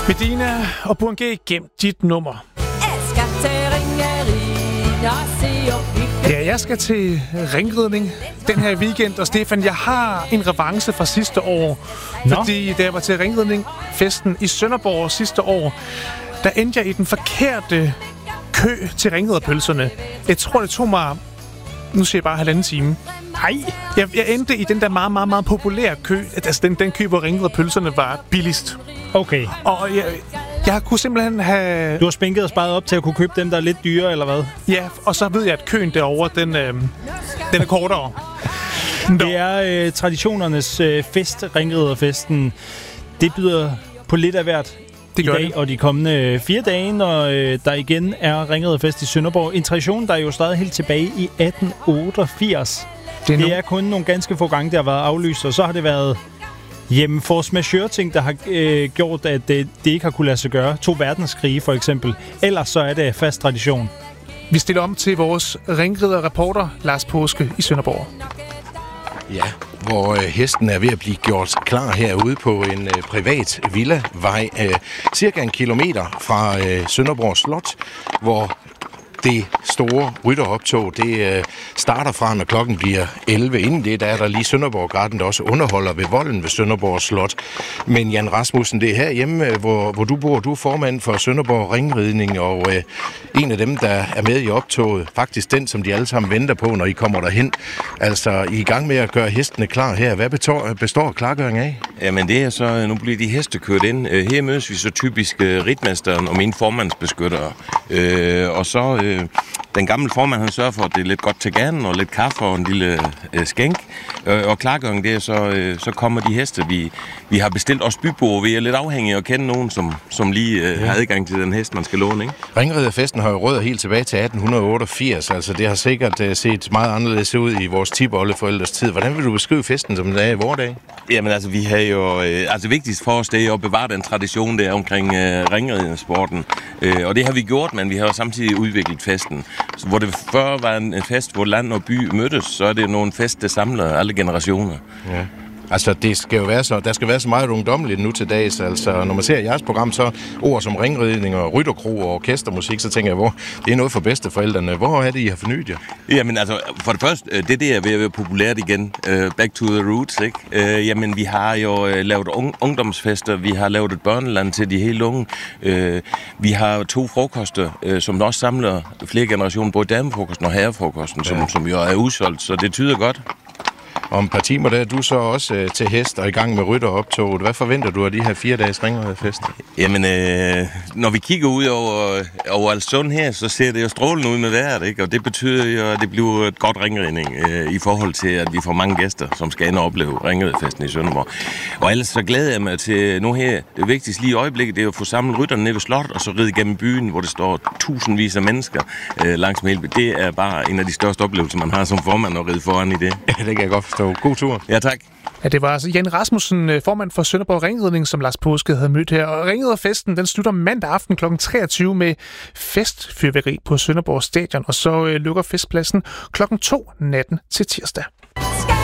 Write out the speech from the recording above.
Medina og Burhan G, gem dit nummer. Ja, jeg skal til ringridning den her weekend, og Stefan, jeg har en revanche fra sidste år. Fordi da jeg var til ringridning-festen i Sønderborg sidste år, der endte jeg i den forkerte kø til ringriderpølserne. Jeg tror, det tog mig, nu siger jeg bare 1,5 time. Nej, jeg endte i den der meget, meget, meget populære kø. Altså den kø, hvor ringriderpølserne var billigst. Okay. Og jeg kunne simpelthen have... Du har spænket og sparet op til at kunne købe dem, der er lidt dyre, eller hvad? Ja, og så ved jeg, at køen derovre, den er kortere. Det er traditionernes fest, ringriderfesten. Det byder på lidt af hvert i dag og de kommende 4 dage, når der igen er ringriderfest i Sønderborg. En tradition, der er jo stadig helt tilbage i 1888. Det er kun nogle ganske få gange, der har været aflyst, og så har det været force majeure ting, der har gjort, at det ikke har kunne lade sig gøre. 2 verdenskrige for eksempel. Ellers så er det fast tradition. Vi stiller om til vores ringriderreporter Lars Påske i Sønderborg. Ja, hvor hesten er ved at blive gjort klar herude på en privat villavej, cirka 1 kilometer fra Sønderborg Slot, hvor det store rytteroptog, det starter fra, når klokken bliver 11. Inden det, der er der lige Sønderborg-garden, der også underholder ved volden ved Sønderborg Slot. Men Jan Rasmussen, det er herhjemme, hvor du bor. Du er formand for Sønderborg Ringridning, og en af dem, der er med i optoget, faktisk den, som de alle sammen venter på, når I kommer derhen. Altså, I er i gang med at gøre hestene klar her. Hvad består klargøring af? Jamen, det er så, nu bliver de heste kørt ind. Her mødes vi så typisk ritmesteren og mine formandsbeskyttere. Og så den gamle formand, han sørger for, at det er lidt godt til ganen og lidt kaffe og en lille skænk. Og klargøring, det er så kommer de heste. Vi har bestilt også bybord. Vi er lidt afhængige af at kende nogen, som lige har adgang til den hest, man skal låne, ikke? Ringriderfesten har jo rødder helt tilbage til 1888. Altså, det har sikkert set meget anderledes ud i vores tipoldeforældres tid. Hvordan vil du beskrive festen, som den er i vores dag? Jamen altså, vi har jo... vigtigst for os, det er at bevare den tradition, der omkring ringridersporten. Og det har vi gjort, men vi har jo samtidig udviklet festen. Så hvor det før var en fest, hvor land og by mødtes, så er det nogle fest, der samler alle generationer. Ja. Altså, det skal jo være så, der skal være så meget ungdommeligt nu til dags. Altså, når man ser jeres program, så ord som ringridning og rytterkro og orkestermusik, så tænker jeg, det er noget for bedsteforældrene. Hvor er det, I har fornyet jer? Jamen altså, for det første, det er ved at være populært igen. Back to the roots, ikke? Jamen, vi har jo lavet ungdomsfester, vi har lavet et børneland til de helt unge. Vi har 2 frokoster, som også samler flere generationer, både damefrokosten og herrefrokosten, som jo er udsolgt, så det tyder godt. Om et par timer der er du så også til hest og i gang med rytteroptoget. Hvad forventer du af de her 4 dages ringriderfest? Jamen, når vi kigger ud over Alssund her, så ser det jo strålende ud med vejret, ikke? Og det betyder jo, at det bliver et godt ringridning i forhold til, at vi får mange gæster, som skal ind og opleve ringriderfesten i Sønderborg. Og ellers så glæder jeg mig til nu her. Det vigtigste lige i øjeblikket, det er at få samlet rytterne ned ved slottet, og så ride gennem byen, hvor det står tusindvis af mennesker langs med hele. Det er bare en af de største oplevelser, man har som formand at ride foran i det. Ja, det kan jeg godt forstå. God tur. Ja, tak. Ja, det var altså Jan Rasmussen, formand for Sønderborg Ringridning, som Lars Påske havde mødt her. Og ringriderfesten, den slutter mandag aften kl. 23 med festfyrværkeri på Sønderborg Stadion, og så lukker festpladsen kl. 2 natten til tirsdag.